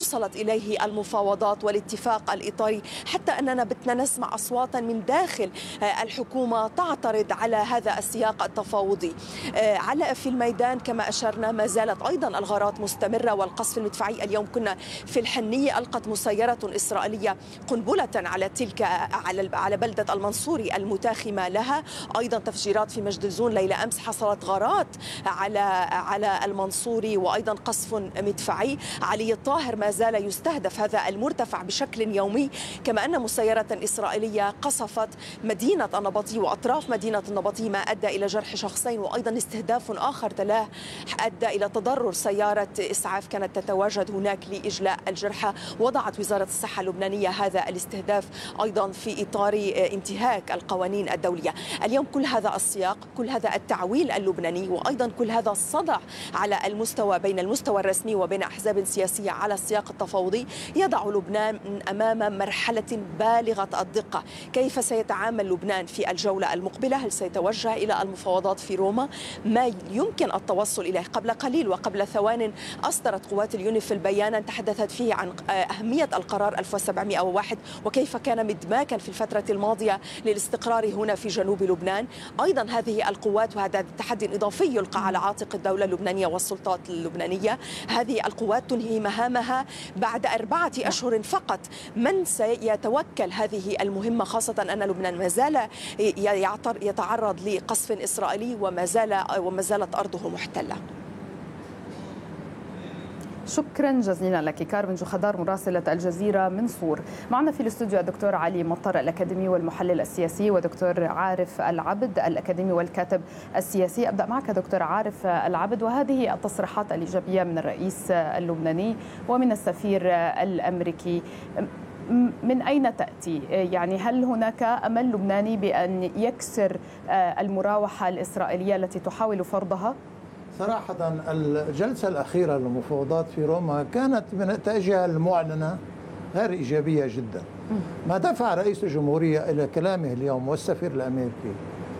وصلت إليه المفاوضات والاتفاق الإطاري، حتى أننا بدنا نسمع أصواتا من داخل الحكومة تعترض على هذا السياق التفاوضي. على في الميدان كما أشرنا ما زالت أيضا الغارات مستمرة والقصف المدفعي. اليوم كنا في الحنية، ألقت مسيرة إسرائيلية قنبلة على تلك على بلدة المنصوري المتاخمة لها. أيضا تفجيرات في مجدلزون ليلة أمس، حصلت غارات على المنصوري، وأيضا قصف مدفعي. علي الطاهر ما زال يستهدف هذا المرتفع بشكل يومي، كما أن مسيرة إسرائيلية قصفت مدينة النبطي وأطراف مدينة النبطي، ما أدى إلى جرح شخصين، وأيضا استهداف آخر تلاه أدى إلى تضرر سيارة إسعاف كانت تتواجد هناك لإجلاء الجرحى. وضعت وزارة الصحة اللبنانية هذا الاستهداف أيضا في إطار انتهاك القوانين الدولية. اليوم كل هذا السياق، كل هذا التعويل اللبناني، وأيضا كل هذا الصدع على المستوى بين المستوى الرسمي وبين أحزاب سياسية على السياق التفاوضي، يضع لبنان أمام مرحلة بالغة الدقة. كيف سيتعامل لبنان في الجولة المقبلة؟ هل سيتوجه إلى المفاوضات في روما؟ ما يمكن التوصل إليه؟ قبل قليل وقبل ثوان أصدرت قوات اليونيفيل بيانا تحدثت فيه عن أهمية القرار 1701 وكيف كان مدماكا في الفترة الماضية للاستقرار هنا في جنوب لبنان. أيضا هذه القوات، وهذا تحدي إضافي يلقى على عاتق الدولة اللبنانية والسلطات اللبنانية، هذه القوات تنهي مهامها بعد 4 أشهر فقط. من سيتوكل هذه المهمة، خاصة أن لبنان ما زال يتعرض لقصف إسرائيلي وما زالت أرضه محتلة؟ شكرا جزيلا لك كارمن جوخدار مراسلة الجزيرة من صور. معنا في الاستوديو الدكتور علي مطر الأكاديمي والمحلل السياسي، ودكتور عارف العبد الأكاديمي والكاتب السياسي. أبدأ معك دكتور عارف العبد، وهذه التصريحات الإيجابية من الرئيس اللبناني ومن السفير الأمريكي من أين تأتي؟ يعني هل هناك أمل لبناني بأن يكسر المراوحة الإسرائيلية التي تحاول فرضها؟ صراحة الجلسة الأخيرة للمفاوضات في روما كانت من نتائجها المعلنة غير إيجابية جدا. ما دفع رئيس الجمهورية إلى كلامه اليوم والسفير الأمريكي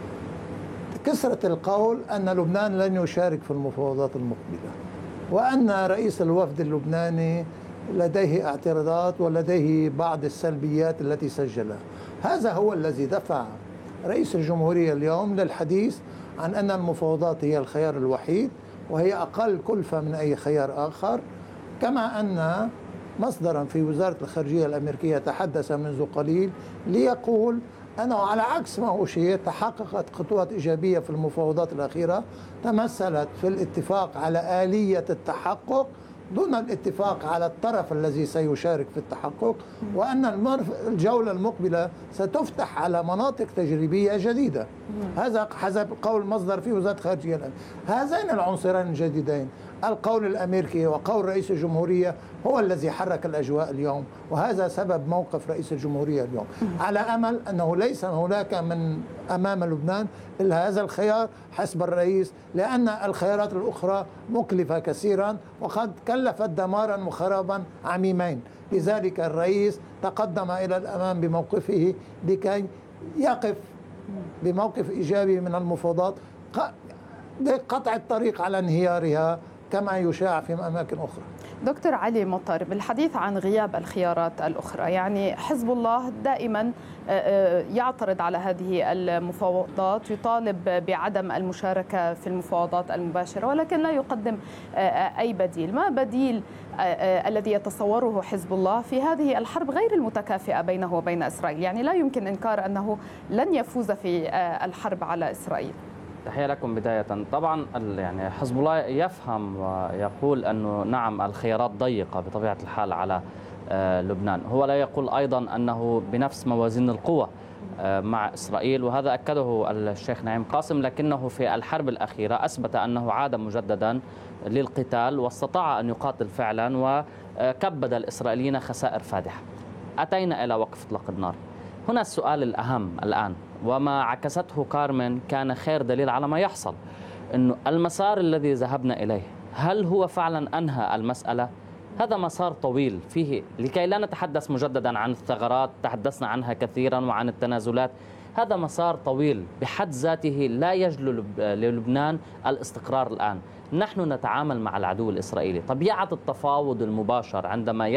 كسرة القول أن لبنان لن يشارك في المفاوضات المقبلة، وأن رئيس الوفد اللبناني لديه اعتراضات ولديه بعض السلبيات التي سجلها. هذا هو الذي دفع رئيس الجمهورية اليوم للحديث عن أن المفاوضات هي الخيار الوحيد وهي أقل كلفة من أي خيار آخر. كما أن مصدرا في وزارة الخارجية الأمريكية تحدث منذ قليل ليقول أنه على عكس ما أشير تحققت خطوات إيجابية في المفاوضات الأخيرة تمثلت في الاتفاق على آلية التحقق دون الاتفاق على الطرف الذي سيشارك في التحقق، وأن الجولة المقبلة ستفتح على مناطق تجريبية جديدة. هذا حسب قول مصدر في وزارة الخارجية الأمريكية. هذين العنصرين الجديدين، القول الأمريكي وقول رئيس الجمهورية، هو الذي حرك الأجواء اليوم، وهذا سبب موقف رئيس الجمهورية اليوم، على أمل أنه ليس هناك من أمام لبنان إلا هذا الخيار حسب الرئيس، لأن الخيارات الأخرى مكلفة كثيرا وقد كلفت دمارا وخرابا عميمين. لذلك الرئيس تقدم إلى الأمام بموقفه لكي يقف بموقف إيجابي من المفاوضات لقطع الطريق على انهيارها كما يشاع في أماكن أخرى. دكتور علي مطر، بالحديث عن غياب الخيارات الأخرى، يعني حزب الله دائما يعترض على هذه المفاوضات، يطالب بعدم المشاركة في المفاوضات المباشرة، ولكن لا يقدم أي بديل. ما بديل الذي يتصوره حزب الله في هذه الحرب غير المتكافئة بينه وبين إسرائيل؟ يعني لا يمكن إنكار أنه لن يفوز في الحرب على إسرائيل. تحية لكم بداية. طبعا يعني حزب الله يفهم ويقول أنه نعم الخيارات ضيقة بطبيعة الحال على لبنان. هو لا يقول أيضا أنه بنفس موازين القوى مع إسرائيل، وهذا أكده الشيخ نعيم قاسم، لكنه في الحرب الأخيرة أثبت أنه عاد مجددا للقتال واستطاع أن يقاتل فعلا وكبد الإسرائيليين خسائر فادحة. أتينا إلى وقف إطلاق النار. هنا السؤال الأهم الآن، وما عكسته كارمن كان خير دليل على ما يحصل، أنه المسار الذي ذهبنا إليه هل هو فعلا أنهى المسألة؟ هذا مسار طويل فيه، لكي لا نتحدث مجددا عن الثغرات تحدثنا عنها كثيرا وعن التنازلات. هذا مسار طويل بحد ذاته لا يجلو للبنان الاستقرار الآن. نحن نتعامل مع العدو الإسرائيلي. طبيعة التفاوض المباشر عندما